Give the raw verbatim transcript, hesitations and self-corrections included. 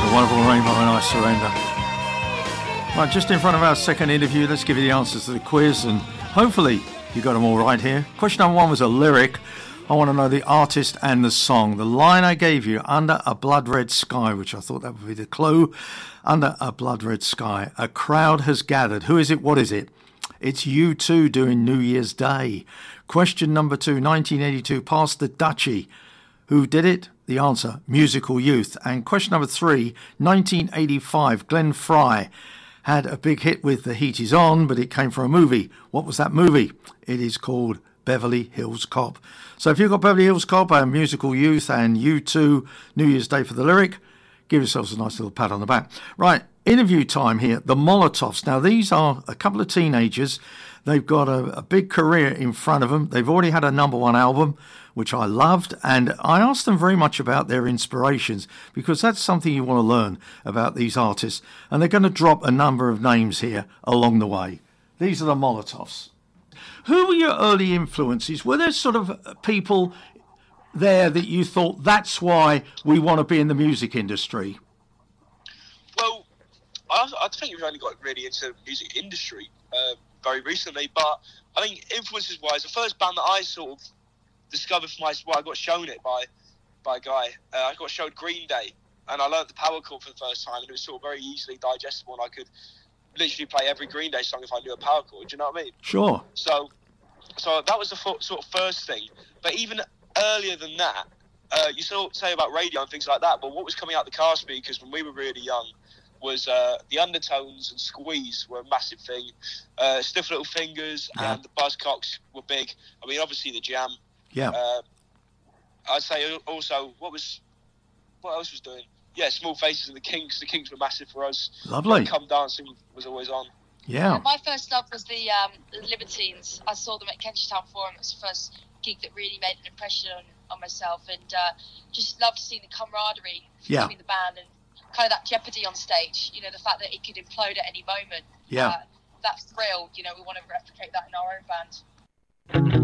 Wonderful Rainbow and I Surrender. Right, just in front of our second interview, let's give you the answers to the quiz, and hopefully you got them all right here. Question number one was a lyric. I want to know the artist and the song. The line I gave you, Under a Blood Red Sky, which I thought that would be the clue. Under a Blood Red Sky. A crowd has gathered. Who is it? What is it? It's U two doing New Year's Day. Question number two, nineteen eighty-two, Pass the Duchy. Who did it? The answer, Musical Youth. And question number three, nineteen eighty-five, Glenn Fry had a big hit with The Heat Is On, but it came from a movie. What was that movie? It is called Beverly Hills Cop. So if you've got Beverly Hills Cop and Musical Youth and U two New Year's Day for the lyric, give yourselves a nice little pat on the back. Right, interview time here. The Molotovs. Now, these are a couple of teenagers. They've got a, a big career in front of them. They've already had a number one album, which I loved, and I asked them very much about their inspirations, because that's something you want to learn about these artists. And they're going to drop a number of names here along the way. These are the Molotovs. Who were your early influences? Were there sort of people there that you thought, that's why we want to be in the music industry? Well, I, I think we've only got really into the music industry uh, very recently, but I think influences-wise, the first band that I sort of discovered for myself, well, I got shown it by by a guy. Uh, I got showed Green Day, and I learned the power chord for the first time, and it was sort of very easily digestible, and I could literally play every Green Day song if I knew a power chord. Do you know what I mean? Sure. So, so that was the fo- sort of first thing. But even earlier than that, uh, you sort of say about radio and things like that, but what was coming out the car speakers when we were really young was uh, the Undertones and Squeeze were a massive thing. Uh, Stiff Little Fingers yeah. and the Buzzcocks were big. I mean, obviously the Jam. Yeah. Uh, I'd say also, what was, what else was doing? Yeah, Small Faces and the Kinks. The Kinks were massive for us. Lovely. Come Dancing was always on. Yeah. yeah. My first love was the um, Libertines. I saw them at Kentish Town Forum. It was the first gig that really made an impression on, on myself, and uh, just loved seeing the camaraderie yeah. between the band and kind of that jeopardy on stage. You know, the fact that it could implode at any moment. Yeah. Uh, that thrill, you know, we want to replicate that in our own band.